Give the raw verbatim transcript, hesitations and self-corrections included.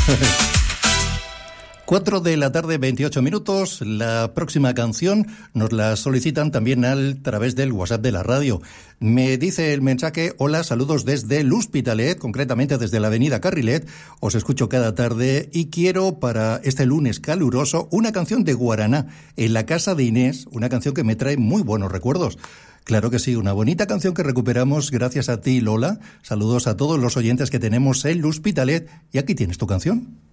Cuatro de la tarde, veintiocho minutos. La próxima canción nos la solicitan también a través del WhatsApp de la radio. Me dice el mensaje: hola, saludos desde l'Hospitalet, concretamente desde la avenida Carrilet. Os escucho cada tarde y quiero para este lunes caluroso una canción de Guaraná, En la casa de Inés, una canción que me trae muy buenos recuerdos. Claro que sí, una bonita canción que recuperamos gracias a ti, Lola. Saludos a todos los oyentes que tenemos en l'Hospitalet y aquí tienes tu canción.